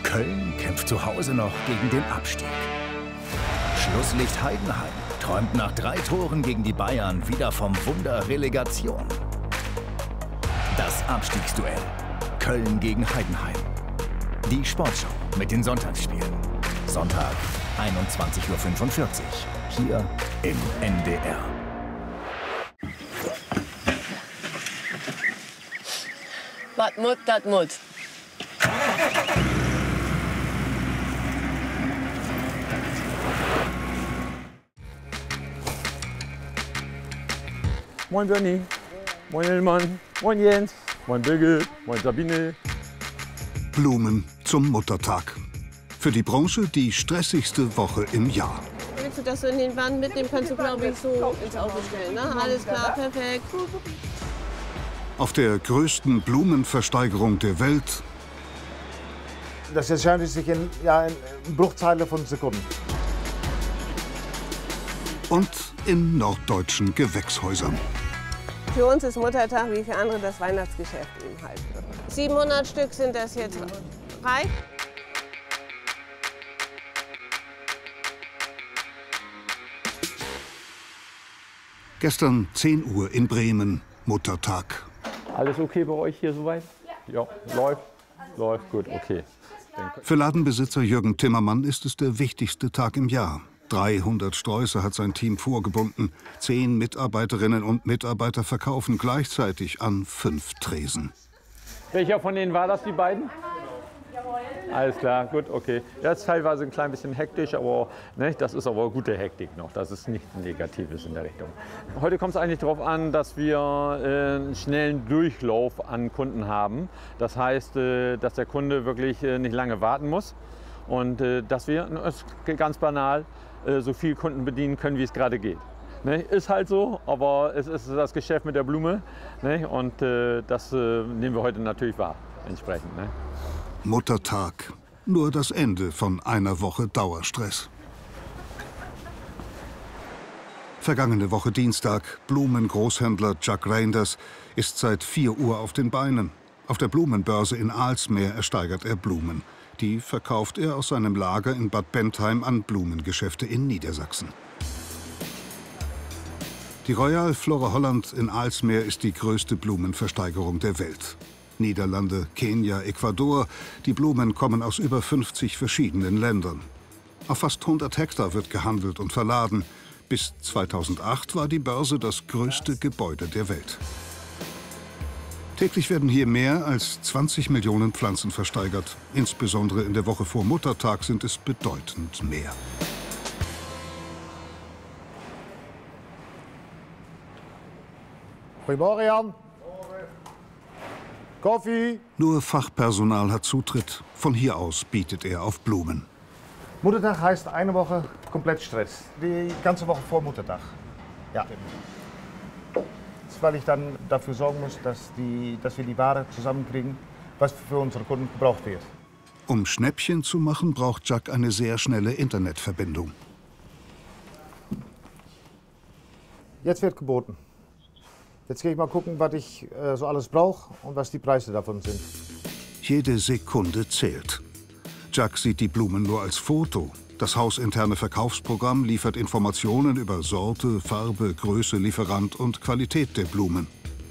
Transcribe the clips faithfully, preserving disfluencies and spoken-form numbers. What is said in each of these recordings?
Köln kämpft zu Hause noch gegen den Abstieg. Schlusslicht Heidenheim träumt nach drei Toren gegen die Bayern wieder vom Wunder Relegation. Das Abstiegsduell Köln gegen Heidenheim. Die Sportschau mit den Sonntagsspielen. Sonntag, einundzwanzig Uhr fünfundvierzig. Hier im N D R. Was mut, dat mut. Moin Bernie, moin Hellmann, moin Jens, moin Birgit, moin Sabine. Blumen zum Muttertag. Für die Branche die stressigste Woche im Jahr. Willst du das so in den Wagen mitnehmen, kannst du, glaube ich, so ins Auto stellen. Ne? Alles klar, perfekt. Auf der größten Blumenversteigerung der Welt. Das entscheidet sich in, ja, in Bruchteile von Sekunden. Und in norddeutschen Gewächshäusern. Für uns ist Muttertag wie für andere das Weihnachtsgeschäft eben halt. siebenhundert Stück sind das jetzt frei. Gestern zehn Uhr in Bremen, Muttertag. Alles okay bei euch hier soweit? Ja. Ja, läuft, läuft gut, okay. Für Ladenbesitzer Jürgen Timmermann ist es der wichtigste Tag im Jahr. dreihundert Sträuße hat sein Team vorgebunden. Zehn Mitarbeiterinnen und Mitarbeiter verkaufen gleichzeitig an fünf Tresen. Welcher von denen war das, die beiden? Alles klar, gut, okay. Ja, ist teilweise ein klein bisschen hektisch, aber ne, das ist aber gute Hektik noch. Das ist nichts Negatives in der Richtung. Heute kommt es eigentlich darauf an, dass wir äh, einen schnellen Durchlauf an Kunden haben. Das heißt, äh, dass der Kunde wirklich äh, nicht lange warten muss und äh, dass wir, ist ganz banal, äh, so viele Kunden bedienen können, wie es gerade geht. Ne, ist halt so, aber es ist das Geschäft mit der Blume, ne, und äh, das äh, nehmen wir heute natürlich wahr, entsprechend. Ne. Muttertag. Nur das Ende von einer Woche Dauerstress. Vergangene Woche Dienstag. Blumengroßhändler Jack Reinders ist seit vier Uhr auf den Beinen. Auf der Blumenbörse in Aalsmeer ersteigert er Blumen. Die verkauft er aus seinem Lager in Bad Bentheim an Blumengeschäfte in Niedersachsen. Die Royal Flora Holland in Aalsmeer ist die größte Blumenversteigerung der Welt. Niederlande, Kenia, Ecuador. Die Blumen kommen aus über fünfzig verschiedenen Ländern. Auf fast hundert Hektar wird gehandelt und verladen. Bis zweitausendacht war die Börse das größte Gebäude der Welt. Täglich werden hier mehr als zwanzig Millionen Pflanzen versteigert. Insbesondere in der Woche vor Muttertag sind es bedeutend mehr. Goedemorgen, Jan. Koffie. Nur Fachpersonal hat Zutritt. Von hier aus bietet er auf Blumen. Muttertag heißt eine Woche komplett Stress. Die ganze Woche vor Muttertag. Ja. Das ist, weil ich dann dafür sorgen muss, dass, die, dass wir die Ware zusammenkriegen, was für unsere Kunden gebraucht wird. Um Schnäppchen zu machen, braucht Jack eine sehr schnelle Internetverbindung. Jetzt wird geboten. Jetzt gehe ich mal gucken, was ich äh, so alles brauche und was die Preise davon sind. Jede Sekunde zählt. Jack sieht die Blumen nur als Foto. Das hausinterne Verkaufsprogramm liefert Informationen über Sorte, Farbe, Größe, Lieferant und Qualität der Blumen.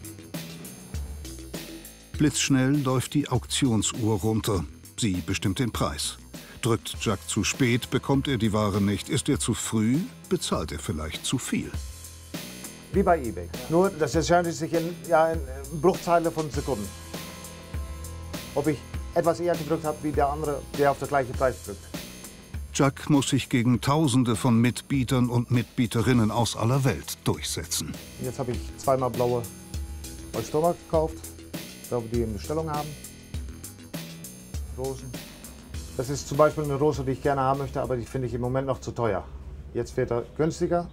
Blitzschnell läuft die Auktionsuhr runter. Sie bestimmt den Preis. Drückt Jack zu spät, bekommt er die Ware nicht. Ist er zu früh, bezahlt er vielleicht zu viel. Wie bei eBay. Nur, das entscheidet sich in, ja, in Bruchteile von Sekunden. Ob ich etwas eher gedrückt habe, wie der andere, der auf den gleichen Preis drückt. Jack muss sich gegen Tausende von Mitbietern und Mitbieterinnen aus aller Welt durchsetzen. Jetzt habe ich zweimal blaue Eustoma gekauft, weil wir die in Bestellung haben. Rosen. Das ist zum Beispiel eine Rose, die ich gerne haben möchte, aber die finde ich im Moment noch zu teuer. Jetzt wird er günstiger.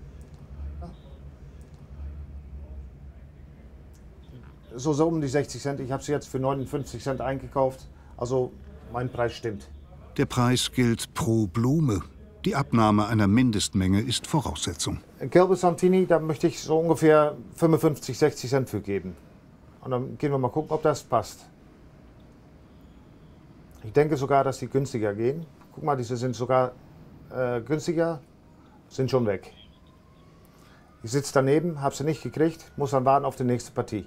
So, so um die sechzig Cent. Ich habe sie jetzt für neunundfünfzig Cent eingekauft. Also mein Preis stimmt. Der Preis gilt pro Blume. Die Abnahme einer Mindestmenge ist Voraussetzung. Ein gelbe Santini, da möchte ich so ungefähr fünfundfünfzig, sechzig Cent für geben. Und dann gehen wir mal gucken, ob das passt. Ich denke sogar, dass die günstiger gehen. Guck mal, diese sind sogar äh, günstiger, sind schon weg. Ich sitze daneben, habe sie nicht gekriegt, muss dann warten auf die nächste Partie.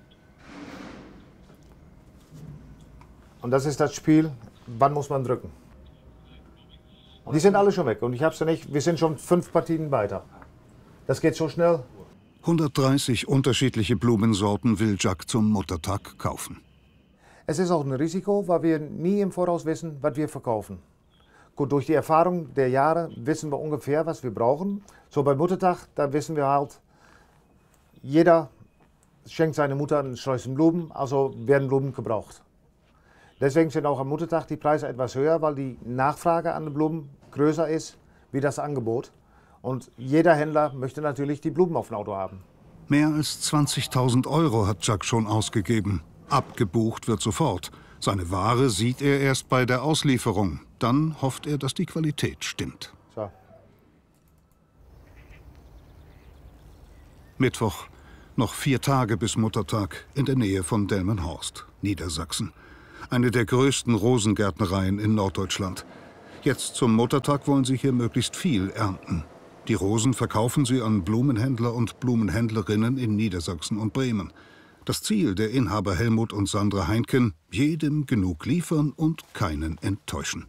Und das ist das Spiel, wann muss man drücken. Die sind alle schon weg und ich habe sie nicht, wir sind schon fünf Partien weiter. Das geht so schnell. hundertdreißig unterschiedliche Blumensorten will Jack zum Muttertag kaufen. Es ist auch ein Risiko, weil wir nie im Voraus wissen, was wir verkaufen. Gut, durch die Erfahrung der Jahre wissen wir ungefähr, was wir brauchen. So bei Muttertag, da wissen wir halt, jeder schenkt seiner Mutter ein Sträußchen Blumen, also werden Blumen gebraucht. Deswegen sind auch am Muttertag die Preise etwas höher, weil die Nachfrage an den Blumen größer ist wie das Angebot. Und jeder Händler möchte natürlich die Blumen auf dem Auto haben. Mehr als zwanzigtausend Euro hat Jack schon ausgegeben. Abgebucht wird sofort. Seine Ware sieht er erst bei der Auslieferung. Dann hofft er, dass die Qualität stimmt. So. Mittwoch. Noch vier Tage bis Muttertag in der Nähe von Delmenhorst, Niedersachsen. Eine der größten Rosengärtnereien in Norddeutschland. Jetzt zum Muttertag wollen sie hier möglichst viel ernten. Die Rosen verkaufen sie an Blumenhändler und Blumenhändlerinnen in Niedersachsen und Bremen. Das Ziel der Inhaber Helmut und Sandra Heinken, jedem genug liefern und keinen enttäuschen.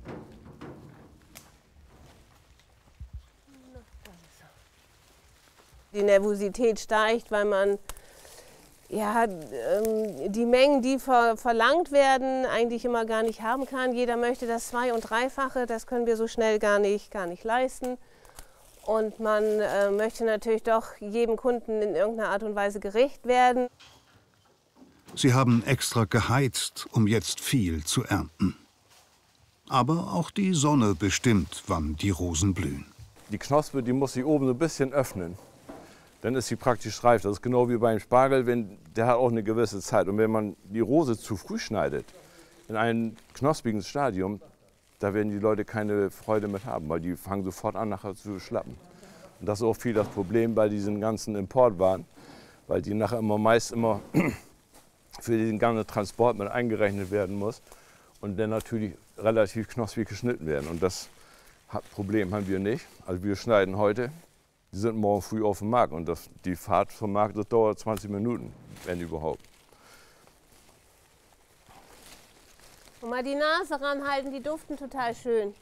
Die Nervosität steigt, weil man ja, ähm, die Mengen, die ver verlangt werden, eigentlich immer gar nicht haben kann. Jeder möchte das Zwei- und Dreifache, das können wir so schnell gar nicht, gar nicht leisten. Und man äh, möchte natürlich doch jedem Kunden in irgendeiner Art und Weise gerecht werden. Sie haben extra geheizt, um jetzt viel zu ernten. Aber auch die Sonne bestimmt, wann die Rosen blühen. Die Knospe, die muss sich oben so ein bisschen öffnen. Dann ist sie praktisch reif. Das ist genau wie beim Spargel, wenn, der hat auch eine gewisse Zeit. Und wenn man die Rose zu früh schneidet, in einem knospigen Stadium, da werden die Leute keine Freude mit haben, weil die fangen sofort an, nachher zu schlappen. Und das ist auch viel das Problem bei diesen ganzen Importwaren, weil die nachher immer meist immer für den ganzen Transport mit eingerechnet werden muss und dann natürlich relativ knospig geschnitten werden. Und das Problem haben wir nicht. Also wir schneiden heute. Die sind morgen früh auf dem Markt und das, die Fahrt vom Markt das dauert zwanzig Minuten, wenn überhaupt. Und mal die Nase ranhalten, die duften total schön.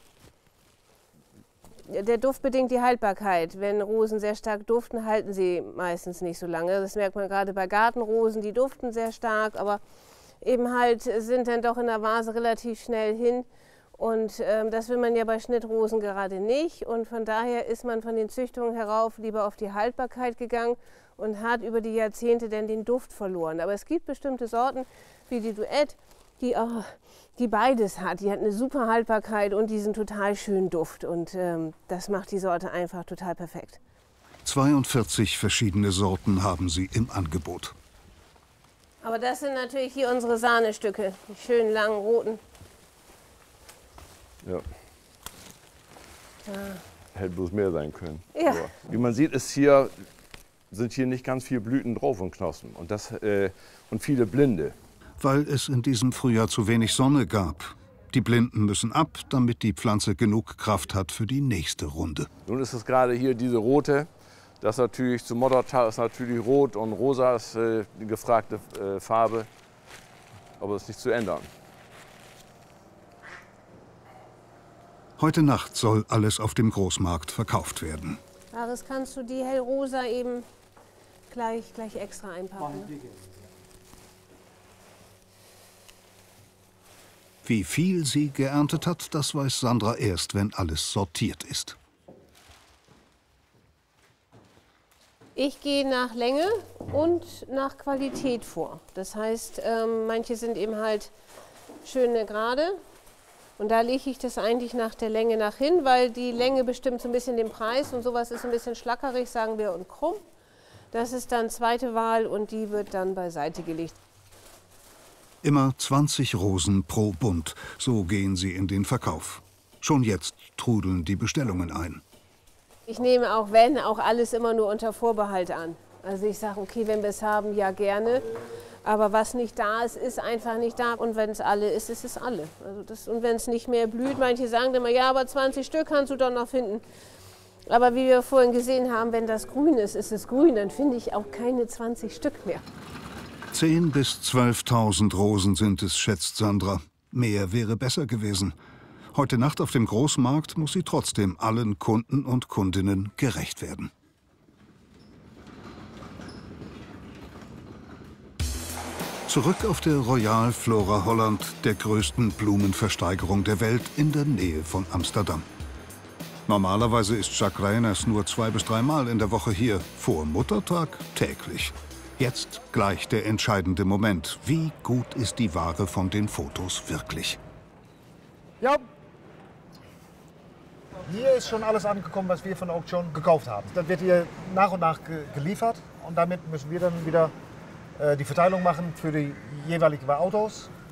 Der Duft bedingt die Haltbarkeit. Wenn Rosen sehr stark duften, halten sie meistens nicht so lange. Das merkt man gerade bei Gartenrosen, die duften sehr stark, aber eben halt sind dann doch in der Vase relativ schnell hin. Und ähm, das will man ja bei Schnittrosen gerade nicht. Und von daher ist man von den Züchtungen herauf lieber auf die Haltbarkeit gegangen und hat über die Jahrzehnte dann den Duft verloren. Aber es gibt bestimmte Sorten, wie die Duett, die, auch, die beides hat. Die hat eine super Haltbarkeit und diesen total schönen Duft. Und ähm, das macht die Sorte einfach total perfekt. zweiundvierzig verschiedene Sorten haben sie im Angebot. Aber das sind natürlich hier unsere Sahnestücke, die schönen langen roten. Ja. Ja. Hätte bloß mehr sein können. Ja. Aber wie man sieht, ist hier, sind hier nicht ganz viele Blüten drauf und Knospen und, das, äh, und viele Blinde. Weil es in diesem Frühjahr zu wenig Sonne gab. Die Blinden müssen ab, damit die Pflanze genug Kraft hat für die nächste Runde. Nun ist es gerade hier diese rote. Das natürlich zum Muttertag ist natürlich rot und rosa ist äh, die gefragte äh, Farbe. Aber das ist nicht zu ändern. Heute Nacht soll alles auf dem Großmarkt verkauft werden. Aris, kannst du die hellrosa eben gleich, gleich extra einpacken? Wie viel sie geerntet hat, das weiß Sandra erst, wenn alles sortiert ist. Ich gehe nach Länge und nach Qualität vor. Das heißt, ähm, manche sind eben halt schöne Gerade. Und da lege ich das eigentlich nach der Länge nach hin, weil die Länge bestimmt so ein bisschen den Preis und sowas ist ein bisschen schlackerig, sagen wir, und krumm. Das ist dann zweite Wahl und die wird dann beiseite gelegt. Immer zwanzig Rosen pro Bund, so gehen sie in den Verkauf. Schon jetzt trudeln die Bestellungen ein. Ich nehme auch, wenn, auch alles immer nur unter Vorbehalt an. Also ich sage, okay, wenn wir es haben, ja gerne. Aber was nicht da ist, ist einfach nicht da. Und wenn es alle ist, ist es alle. Also das, und wenn es nicht mehr blüht, manche sagen immer, ja, aber zwanzig Stück kannst du doch noch finden. Aber wie wir vorhin gesehen haben, wenn das grün ist, ist es grün. Dann finde ich auch keine zwanzig Stück mehr. zehntausend bis zwölftausend Rosen sind es, schätzt Sandra. Mehr wäre besser gewesen. Heute Nacht auf dem Großmarkt muss sie trotzdem allen Kunden und Kundinnen gerecht werden. Zurück auf der Royal Flora Holland, der größten Blumenversteigerung der Welt in der Nähe von Amsterdam. Normalerweise ist Jacques Reiners nur zwei bis dreimal in der Woche hier, vor Muttertag täglich. Jetzt gleich der entscheidende Moment. Wie gut ist die Ware von den Fotos wirklich? Ja. Hier ist schon alles angekommen, was wir von der Auktion gekauft haben. Dann wird hier nach und nach ge geliefert und damit müssen wir dann wieder äh, die Verteilung machen für die jeweiligen Autos.